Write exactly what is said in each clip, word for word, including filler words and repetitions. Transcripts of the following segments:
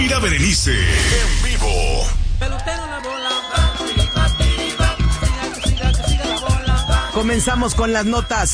Mayra Berenice, en vivo. Comenzamos con las notas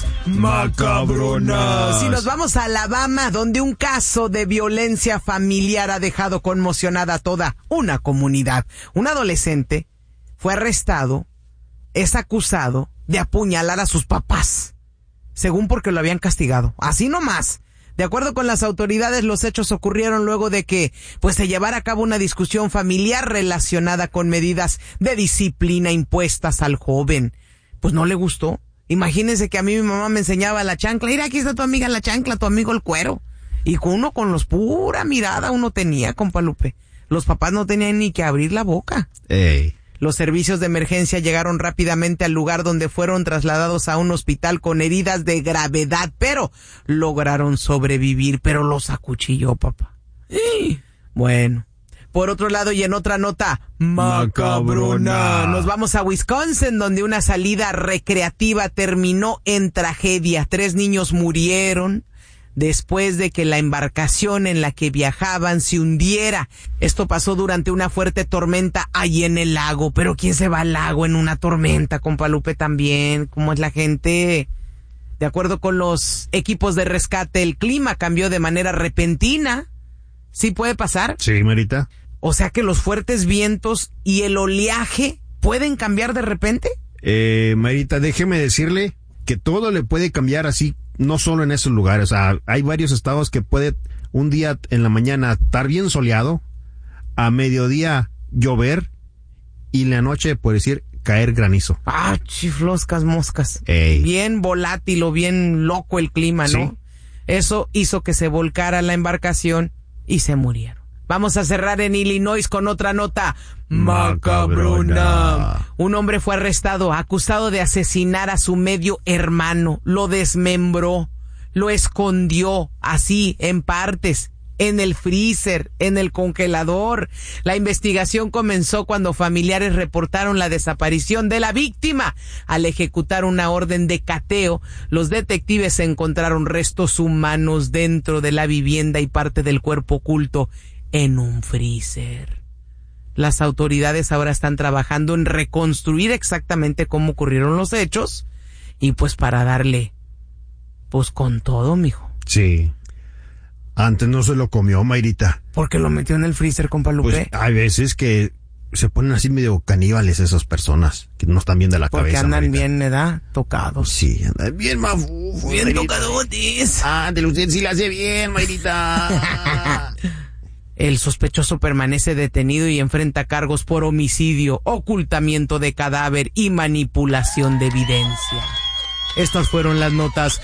macabronas. Si nos vamos a Alabama, donde un caso de violencia familiar ha dejado conmocionada a toda una comunidad. Un adolescente fue arrestado, es acusado de apuñalar a sus papás, según porque lo habían castigado. Así nomás. De acuerdo con las autoridades, los hechos ocurrieron luego de que pues se llevara a cabo una discusión familiar relacionada con medidas de disciplina impuestas al joven. Pues no le gustó. Imagínense que a mí mi mamá me enseñaba la chancla. Mira, aquí está tu amiga la chancla, tu amigo el cuero. Y con uno con los pura mirada uno tenía, compa Lupe. Los papás no tenían ni que abrir la boca. Ey. Los servicios de emergencia llegaron rápidamente al lugar donde fueron trasladados a un hospital con heridas de gravedad, pero lograron sobrevivir, pero los acuchilló, papá. ¡Eh! Bueno. Por otro lado, y en otra nota macabrona, nos vamos a Wisconsin, donde una salida recreativa terminó en tragedia. Tres niños murieron después de que la embarcación en la que viajaban se hundiera. Esto pasó durante una fuerte tormenta ahí en el lago. Pero ¿quién se va al lago en una tormenta, compa Lupe, también? ¿Cómo es la gente? De acuerdo con los equipos de rescate, el clima cambió de manera repentina. ¿Sí puede pasar? Sí, Marita. O sea que los fuertes vientos y el oleaje pueden cambiar de repente. Eh, Marita, déjeme decirle que todo le puede cambiar así, no solo en esos lugares. O sea, hay varios estados que puede un día en la mañana estar bien soleado, a mediodía llover y en la noche, por decir, caer granizo. Ah, chifloscas moscas. Ey. Bien volátil o bien loco el clima, ¿no? Sí. Eso hizo que se volcara la embarcación y se murieron. Vamos a cerrar en Illinois con otra nota macabrona. Macabrona. Un hombre fue arrestado, acusado de asesinar a su medio hermano. Lo desmembró, lo escondió así en partes, en el freezer, en el congelador. La investigación comenzó cuando familiares reportaron la desaparición de la víctima. Al ejecutar una orden de cateo, los detectives encontraron restos humanos dentro de la vivienda y parte del cuerpo oculto en un freezer. Las autoridades ahora están trabajando en reconstruir exactamente cómo ocurrieron los hechos y pues para darle pues con todo, mijo. Sí. Antes no se lo comió, Mayrita. ¿Por qué lo metió en el freezer, compa Lupe? Pues hay veces que se ponen así medio caníbales esas personas que no están bien de la Porque cabeza. andan Mayrita. bien, ¿verdad? Tocados. Sí, andan bien mafufos. Bien Mayrita. tocadotes. Ah, de usted sí la hace bien, Mayrita. El sospechoso permanece detenido y enfrenta cargos por homicidio, ocultamiento de cadáver y manipulación de evidencia. Estas fueron las notas